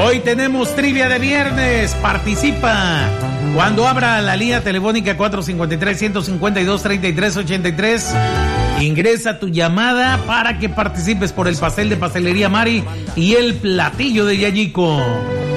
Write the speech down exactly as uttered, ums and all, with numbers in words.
Hoy tenemos trivia de viernes. Participa cuando abra la línea telefónica cuatro cinco tres, uno cinco dos, tres tres ocho tres. Ingresa tu llamada para que participes por el pastel de Pastelería Mari y el platillo de Yayico.